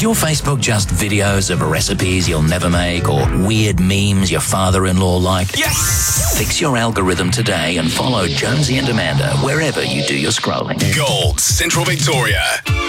your Facebook just videos of recipes you'll never make or weird memes your father-in-law like? Yes! Fix your algorithm today and follow Jonesy and Amanda wherever you do your scrolling. Gold, Central Victoria.